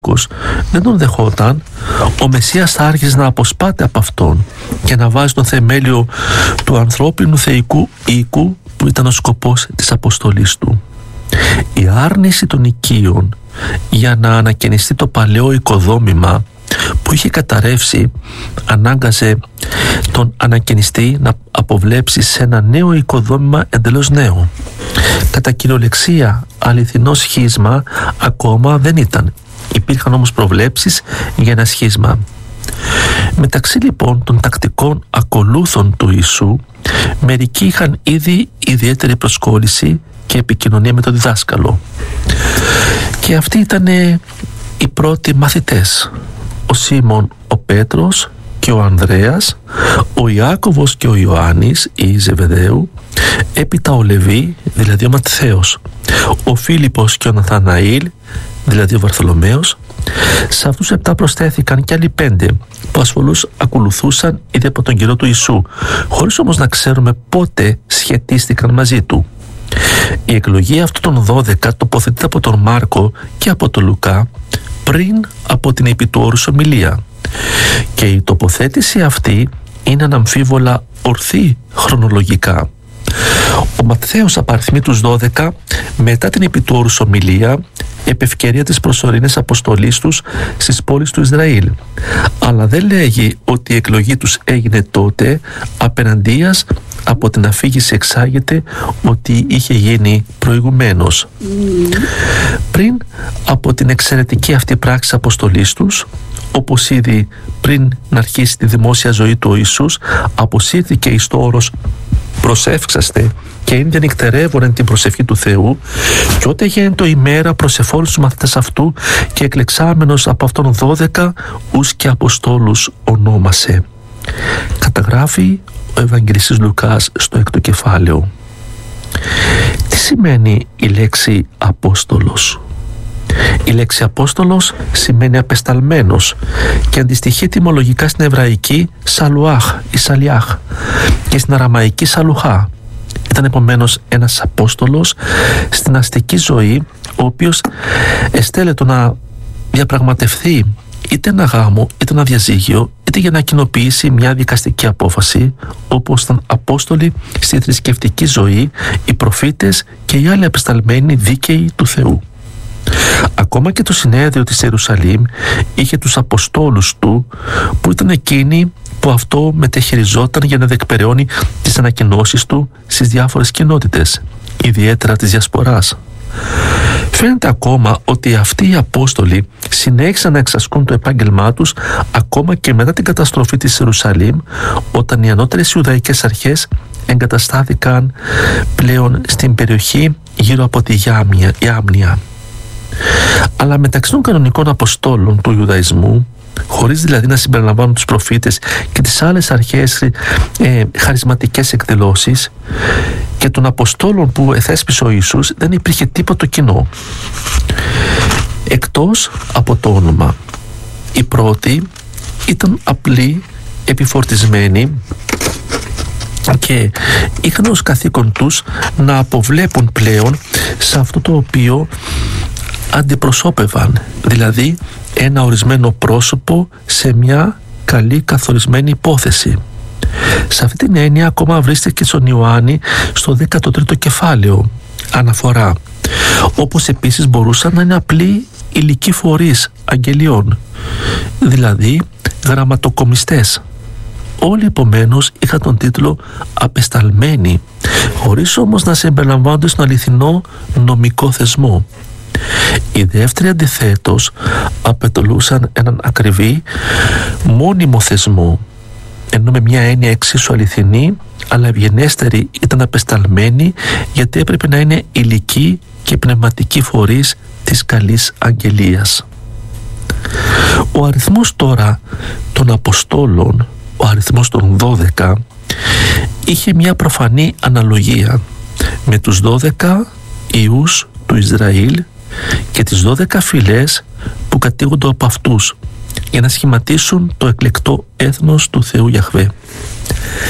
δεν τον δεχόταν, ο Μεσσίας θα άρχισε να αποσπάται από αυτόν και να βάζει τον θεμέλιο του ανθρώπινου θεϊκού οίκου που ήταν ο σκοπός της αποστολής του. Η άρνηση των οικείων για να ανακαινιστεί το παλαιό οικοδόμημα που είχε καταρρεύσει ανάγκαζε τον ανακαινιστή να αποβλέψει σε ένα νέο οικοδόμημα εντελώς νέο. Κατά κυριολεξία αληθινό σχίσμα ακόμα δεν ήταν. Υπήρχαν όμως προβλέψεις για ένα σχίσμα. Μεταξύ λοιπόν των τακτικών ακολούθων του Ιησού, μερικοί είχαν ήδη ιδιαίτερη προσκόλληση και επικοινωνία με τον διδάσκαλο. Και αυτοί ήταν οι πρώτοι μαθητές. Ο Σίμων ο Πέτρος και ο Ανδρέας, ο Ιάκωβος και ο Ιωάννης ή Ζεβεδαίου, έπειτα ο Λεβί, δηλαδή ο Ματθαίος, ο Φίλιππος και ο Ναθαναήλ, δηλαδή ο Βαρθολομαίος. Σε αυτούς 7 προσθέθηκαν και άλλοι 5 που ασφαλώς ακολουθούσαν ήδη από τον καιρό του Ιησού, χωρίς όμως να ξέρουμε πότε σχετίστηκαν μαζί του. Η εκλογή αυτών των 12 τοποθετείται από τον Μάρκο και από τον Λουκά πριν από την επί του όρους ομιλία, και η τοποθέτηση αυτή είναι αναμφίβολα ορθή χρονολογικά. Ο Ματθαίος απαριθμεί τους 12 μετά την επί του όρους ομιλία επ' ευκαιρία της προσωρινής αποστολής τους στις πόλεις του Ισραήλ, αλλά δεν λέγει ότι η εκλογή τους έγινε τότε, απέναντίας από την αφήγηση εξάγεται ότι είχε γίνει προηγουμένως. Πριν από την εξαιρετική αυτή πράξη αποστολής τους, όπως ήδη πριν να αρχίσει τη δημόσια ζωή του ο Ιησούς, αποσύρθηκε εις το όρος «προσεύξαστε» και είναι διανυκτερεύονεν την προσευχή του Θεού, και όταν γένετο ημέρα προσεφόλους τους μαθητές αυτού και εκλεξάμενος από αυτόν 12 ους και αποστόλους ονόμασε. Καταγράφει ο Ευαγγελιστής Λουκάς στο 6ο κεφάλαιο. Τι σημαίνει η λέξη Απόστολος? Η λέξη Απόστολος σημαίνει απεσταλμένος και αντιστοιχεί ετυμολογικά στην εβραϊκή Σαλουάχ ή Σαλιάχ και στην αραμαϊκή Σαλουχά. Ήταν επομένως ένας Απόστολος στην αστική ζωή, ο οποίος εστέλετο να διαπραγματευτεί είτε ένα γάμο, είτε ένα διαζύγιο, είτε για να κοινοποιήσει μια δικαστική απόφαση, όπως ήταν Απόστολοι στη θρησκευτική ζωή, οι προφήτες και οι άλλοι απεσταλμένοι δίκαιοι του Θεού. Ακόμα και το συνέδριο της Ιερουσαλήμ είχε τους Αποστόλους του, που ήταν εκείνοι που αυτό μετεχειριζόταν για να διεκπεραιώνει τις ανακοινώσεις του στις διάφορες κοινότητες, ιδιαίτερα της Διασποράς. Φαίνεται ακόμα ότι αυτοί οι Απόστολοι συνέχισαν να εξασκούν το επάγγελμά τους ακόμα και μετά την καταστροφή της Ιερουσαλήμ, όταν οι ανώτερες Ιουδαϊκές αρχές εγκαταστάθηκαν πλέον στην περιοχή γύρω από τη Ιάμνια. Αλλά μεταξύ των κανονικών Αποστόλων του Ιουδαϊσμού, χωρίς δηλαδή να συμπεριλαμβάνουν τους προφήτες και τις άλλες αρχαίες χαρισματικές εκδηλώσεις, και των Αποστόλων που εθέσπισε ο Ιησούς, δεν υπήρχε τίποτα κοινό εκτός από το όνομα. Οι πρώτοι ήταν απλοί, επιφορτισμένοι και είχαν ως καθήκον τους να αποβλέπουν πλέον σε αυτό το οποίο αντιπροσώπευαν, δηλαδή ένα ορισμένο πρόσωπο σε μια καλή καθορισμένη υπόθεση. Σε αυτή την έννοια ακόμα βρίσκεται και στον Ιωάννη στο 13ο κεφάλαιο αναφορά, όπως επίσης μπορούσαν να είναι απλοί υλικοί φορείς αγγελιών, δηλαδή γραμματοκομιστές. Όλοι επομένως είχαν τον τίτλο απεσταλμένοι, χωρίς όμως να συμπεριλαμβάνονται στον αληθινό νομικό θεσμό. Οι δεύτεροι αντιθέτως απαιτελούσαν έναν ακριβή μόνιμο θεσμό, ενώ με μια έννοια εξίσου αληθινή αλλά ευγενέστερη ήταν απεσταλμένοι, γιατί έπρεπε να είναι υλικοί και πνευματικοί φορείς της καλής αγγελίας. Ο αριθμός τώρα των Αποστόλων, ο αριθμός των 12, είχε μια προφανή αναλογία με τους 12 ιούς του Ισραήλ και τις 12 φυλές που κατήγονται από αυτούς, για να σχηματίσουν το εκλεκτό έθνος του Θεού Ιαχβέ.